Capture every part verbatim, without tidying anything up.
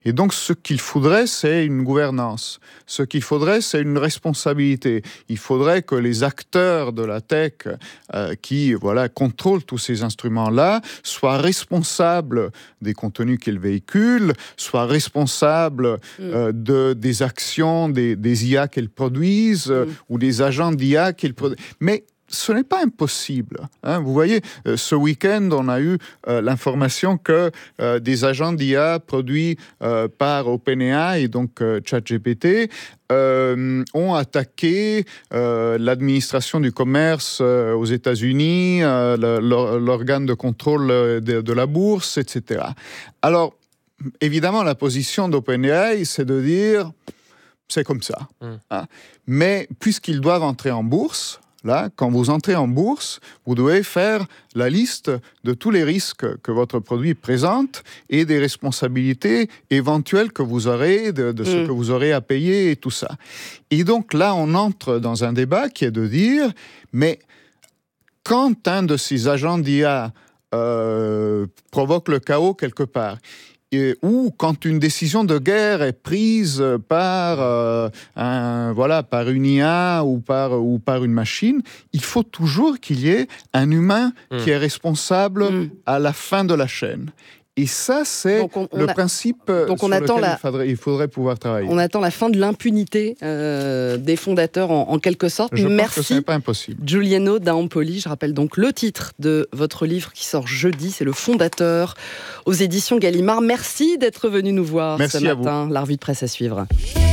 Et donc, ce qu'il faudrait, c'est une gouvernance. Ce qu'il faudrait, c'est une responsabilité. Il faudrait que les acteurs de la tech euh, qui voilà, contrôlent tous ces instruments-là soient responsables des contenus qu'ils véhiculent, soient responsables euh, de, des actions des, des I A qu'ils produisent euh, mm. ou des agents d'I A qu'ils produisent. Mais ce n'est pas impossible. Hein. Vous voyez, euh, ce week-end, on a eu euh, l'information que euh, des agents d'I A produits euh, par OpenAI et donc euh, ChatGPT euh, ont attaqué euh, l'administration du commerce euh, aux États-Unis, euh, le, l'organe de contrôle de, de la bourse, et cetera. Alors, évidemment, la position d'OpenAI, c'est de dire c'est comme ça. Mmh. Hein. Mais puisqu'ils doivent entrer en bourse, là, quand vous entrez en bourse, vous devez faire la liste de tous les risques que votre produit présente et des responsabilités éventuelles que vous aurez, de, de ce mmh. que vous aurez à payer et tout ça. Et donc là, on entre dans un débat qui est de dire, mais quand un de ces agents d'I A euh, provoque le chaos quelque part, Et, ou quand une décision de guerre est prise par, euh, un, voilà, par une I A ou par, ou par une machine, il faut toujours qu'il y ait un humain mmh. qui est responsable mmh. à la fin de la chaîne. Et ça, c'est on, on le a, principe donc sur on attend lequel la, il, faudrait, il faudrait pouvoir travailler. On attend la fin de l'impunité euh, des fondateurs, en, en quelque sorte. Je Merci, pense que ce n'est pas impossible. Giuliano da Empoli. Je rappelle donc le titre de votre livre qui sort jeudi, c'est Le Fondateur, aux éditions Gallimard. Merci d'être venu nous voir Merci ce matin. La revue de presse à suivre.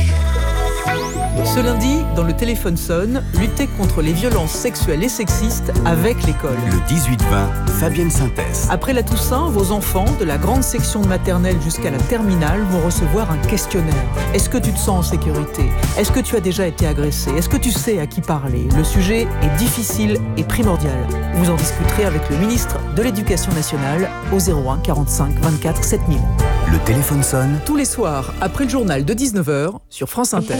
Ce lundi, dans Le Téléphone sonne, lutter contre les violences sexuelles et sexistes avec l'école. Le dix-huit vingt, Fabienne Synthèse. Après la Toussaint, vos enfants, de la grande section de maternelle jusqu'à la terminale, vont recevoir un questionnaire. Est-ce que tu te sens en sécurité ? Est-ce que tu as déjà été agressé ? Est-ce que tu sais à qui parler ? Le sujet est difficile et primordial. Vous en discuterez avec le ministre de l'Éducation nationale au zéro un quarante-cinq vingt-quatre sept mille. Le Téléphone sonne. Tous les soirs, après le journal de dix-neuf heures, sur France Inter.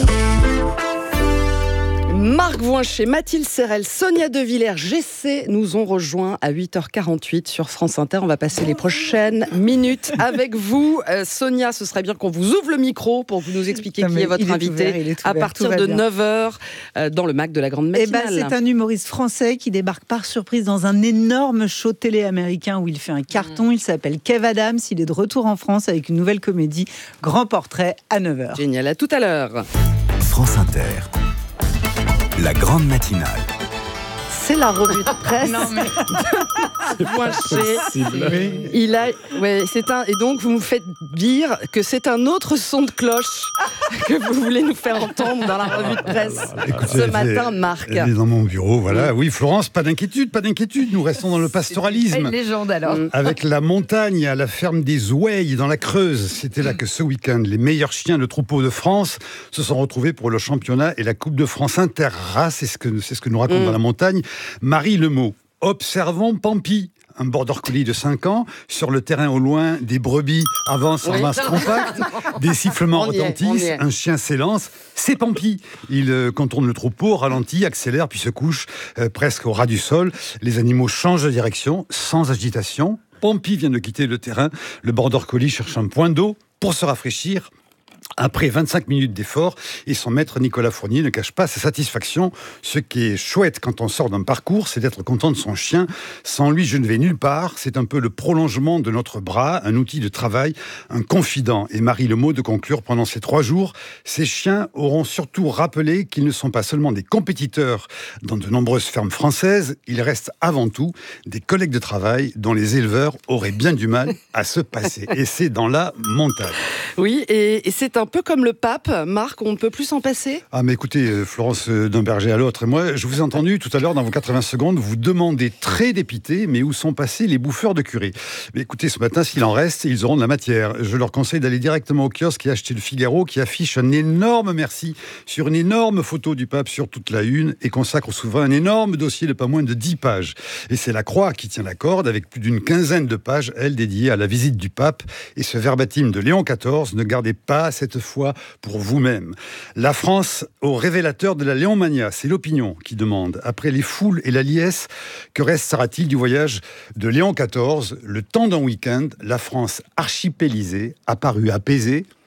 Marc Voincher, Mathilde Serrel, Sonia De Villers, G C nous ont rejoints à huit heures quarante-huit sur France Inter. On va passer les prochaines minutes avec vous. Euh, Sonia, ce serait bien qu'on vous ouvre le micro pour que vous nous expliquiez non, qui est votre est invité ouvert, est à ouvert, partir de neuf heures euh, dans le Mac de la Grande Matinale. Eh ben, c'est un humoriste français qui débarque par surprise dans un énorme show télé américain où il fait un carton. Mmh. Il s'appelle Kev Adams. Il est de retour en France avec une nouvelle comédie, Grand Portrait, à neuf heures. Génial, à tout à l'heure. France Inter. La Grande Matinale. C'est la revue de presse. Non mais Voincher. Il a, ouais, c'est un. Et donc vous me faites dire que c'est un autre son de cloche que vous voulez nous faire entendre dans la revue de presse. Écoutez, ce matin, Marc. Elle est dans mon bureau, voilà. Oui, Florence, pas d'inquiétude, pas d'inquiétude. Nous restons dans le pastoralisme. C'est une légende alors. Avec la montagne à la ferme des Ouailles dans la Creuse. C'était là que ce week-end, les meilleurs chiens de troupeau de France se sont retrouvés pour le championnat et la Coupe de France interrace. C'est ce que c'est ce que nous raconte mmh. dans la montagne Marie Lemot. Observons Pampi, un border collie de cinq ans, sur le terrain au loin, des brebis avancent en oui. masse compacte, des sifflements on retentissent, est, un chien s'élance, c'est Pampi. Il euh, contourne le troupeau, ralentit, accélère, puis se couche euh, presque au ras du sol. Les animaux changent de direction, sans agitation. Pampi vient de quitter le terrain, le border collie cherche un point d'eau pour se rafraîchir. Après vingt-cinq minutes d'effort, et son maître Nicolas Fournier ne cache pas sa satisfaction. Ce qui est chouette quand on sort d'un parcours, c'est d'être content de son chien. Sans lui, je ne vais nulle part. C'est un peu le prolongement de notre bras, un outil de travail, un confident. Et Marie Lemot de conclure, pendant ces trois jours, ces chiens auront surtout rappelé qu'ils ne sont pas seulement des compétiteurs dans de nombreuses fermes françaises, ils restent avant tout des collègues de travail dont les éleveurs auraient bien du mal à se passer. Et c'est dans la montagne. Oui, et, et c'est un peu comme le pape, Marc, on ne peut plus s'en passer ? Ah mais écoutez, Florence, d'un berger à l'autre, moi je vous ai entendu tout à l'heure dans vos quatre-vingts secondes, vous demandez très dépité, mais où sont passés les bouffeurs de curé ? Mais écoutez, ce matin, s'il en reste, ils auront de la matière. Je leur conseille d'aller directement au kiosque et acheter le Figaro qui affiche un énorme merci sur une énorme photo du pape sur toute la une et consacre au souverain un énorme dossier de pas moins de dix pages. Et c'est la Croix qui tient la corde avec plus d'une quinzaine de pages, elle dédiée à la visite du pape. Et ce verbatim de Léon quatorze, ne gardez pas cette fois pour vous-même. La France au révélateur de la Léomania, c'est l'opinion qui demande. Après les foules et la liesse, que restera-t-il du voyage de Léon quatorze ? Le temps d'un week-end, la France archipélisée, apparue apaisée,